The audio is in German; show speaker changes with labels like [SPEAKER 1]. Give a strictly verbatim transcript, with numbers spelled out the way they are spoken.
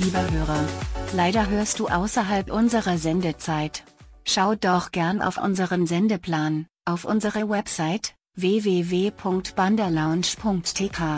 [SPEAKER 1] Lieber Hörer, leider hörst du außerhalb unserer Sendezeit. Schau doch gern auf unseren Sendeplan, auf unsere Website w w w punkt banderlounge punkt t k.